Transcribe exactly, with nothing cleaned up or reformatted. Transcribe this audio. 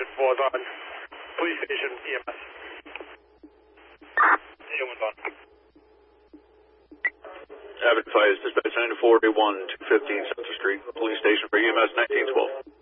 was on police station E M S. Anyone on? Abbott advised dispatch nine four one two fifteen Central Street, police station for E M S nineteen twelve.